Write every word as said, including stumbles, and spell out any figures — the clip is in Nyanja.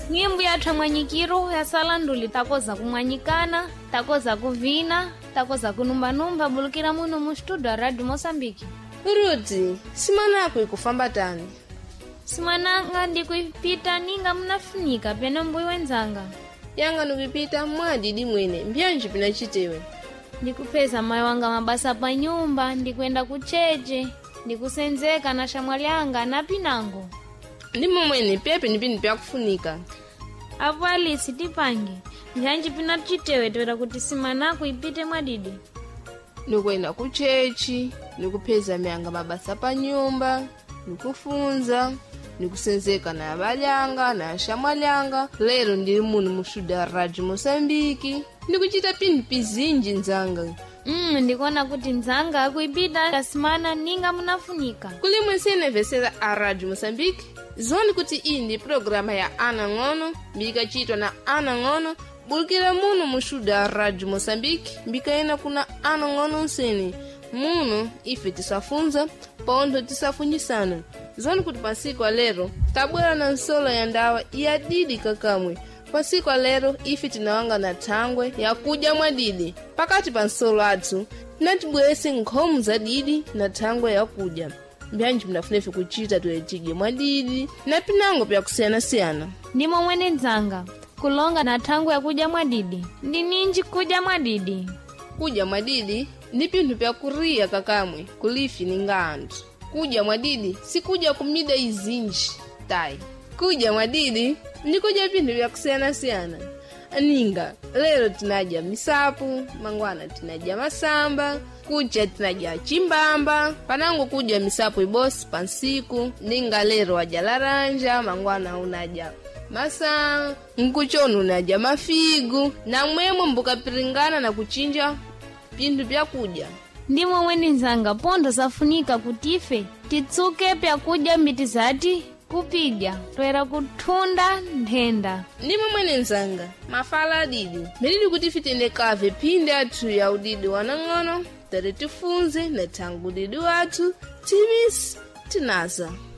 Nyimbo ya tamanyikiro ya salanduli takoza kumwanyikana, takoza kuvina, takoza kunumba-numba bulukira muno mu studio Radio Mosambiki. Ruti, simanako ikufamba tani? Simananga ndikuipita ninga munafunika pene mbuyi wenzanga. Yanga nukipita mwadidi mwene, mbyanji pinachitewe. Ndikupeza mayo wanga mabasa pa nyumba, ndikuenda kucheche, ndikusenzeka na shamwalyanga na pinango. Ndimo mwene pepe nipini pya kufunika. Apo alisi tipange, mbyanji pinachitewe tuwera kuti simanako ipite mwadidi. Nukwenda kuchechi, nikupeza myanga mabasa pa nyumba, nikufunza, nikusenzeka na balyanga na shamwalyanga. Lero ndiri muno mu studio Radio Mosambiki, ndikuchita pini pizinji nzanga. Mm, ndikona kuti nzanga akuipita kasimana ninga munafunika. Kuli mwensene vesera a Radio Mosambiki, zoni kuti iyi ndi programa ya Ana Ngono, mbika chitwa na Ana Ngono, bulukira muno mu studio Radio Mosambiki, mbika ena kuna Ana Ngono nsene. Muno ife tisafunza, pondo tisafunyisana. Zoni kuti pasiku wa lero, tabwera na nsolo ya ndawa ya didi kakamwe. Pasiku wa lero, ife tinawanga na tangwe ya kuja mwadidi. Pakati pa nsolo atu, natibwese nkhomu za didi na tangwe ya kuja. Mbyanji mnafunefe kuchita tuwetige mwadidi, na pinango pya kusiana-siana. Ndimo mwene nzanga, kulonga na tangwe ya kuja mwadidi. Ndi ninji kuja mwadidi? Kuja mwadidi, ni pintu pya kuria kakamwe, kulifi ninga antu. Kuja mwadidi, si kuja kumida izinji, tai. Kuja mwadidi, ni kuja pintu pya kusiana-siana. Ninga, lero tinaja misapu, mangwana tinaja masamba, kucha tinaja chimbamba, panangu kuja misapu ibosi pansiku, ninga lero waja laranja, mangwana unaja masa, nkuchonu unaja mafigu, na mwemo mbuka piringana na kuchinja pintu pya kuja. Ndimo mwene nzanga pondo safunika kutife, titsuke pya kuja mbiti zati kupiga, tuwera kutunda ndenda. Ndimo mwene nzanga, mafala didi. Meridi kutifitende kave pinde atu ya udidi wanangono, tere tifunze na tangu didi watu, timis, tinaza.